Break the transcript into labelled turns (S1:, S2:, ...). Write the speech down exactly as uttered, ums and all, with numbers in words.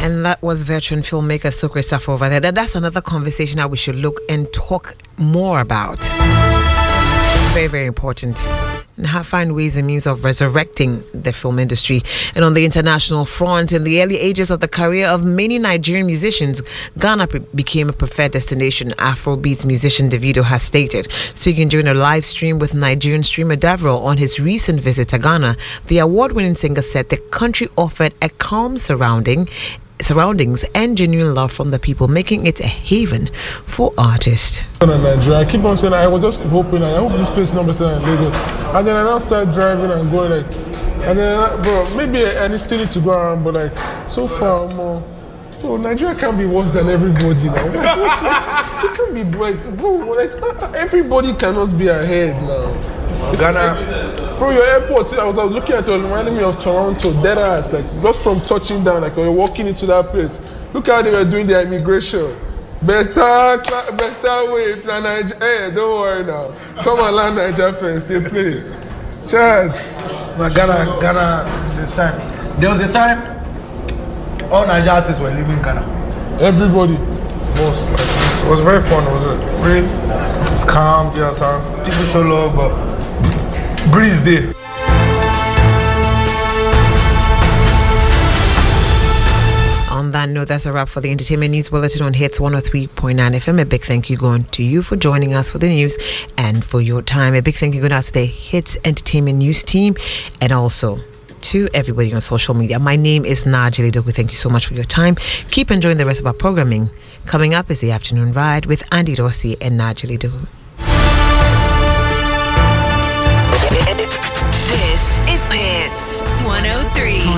S1: And that was veteran filmmaker Sukri Safo over there. That, that's another conversation that we should look and talk more about. Very, very important. And how find ways and means of resurrecting the film industry. And on the international front, in the early ages of the career of many Nigerian musicians, Ghana pre- became a preferred destination, Afrobeat musician Davido has stated. Speaking during a live stream with Nigerian streamer Davro on his recent visit to Ghana, the award-winning singer said the country offered a calm surrounding surroundings and genuine love from the people, making it a haven for artists.
S2: Nigeria, I keep on saying I was just hoping I hope this place number ten in Lagos, and then I now start driving and going like, and then bro, maybe I, I still need to go around, but like so far more. Bro, Nigeria can't be worse than everybody now. Like, it can't be like, bro, like everybody cannot be ahead now. Ghana, bro, your airport. I was, I was looking at it, it was reminding me of Toronto, dead ass. Like just from touching down, like when you're walking into that place. Look how they were doing their immigration. Better, better wait. Niger- hey, don't worry now. Come on, land Niger fans, they play. Chad.
S3: No, Ghana, Ghana, it's a time. There was a time all Niger artists were leaving Ghana.
S2: Everybody.
S3: Most. Like, it was very fun. It was a really, it's calm, yeah, sound. People show love, but breeze there.
S1: On that note, that's a wrap for the Entertainment News Bulletin on Hits one oh three point nine F M. A big thank you going to you for joining us for the news and for your time. A big thank you going out to the Hits Entertainment News team and also to everybody on social media. My name is Najili Doku. Thank you so much for your time. Keep enjoying the rest of our programming. Coming up is the Afternoon Ride with Andy Rossi and Najili Doku.
S4: This is Hits one oh three.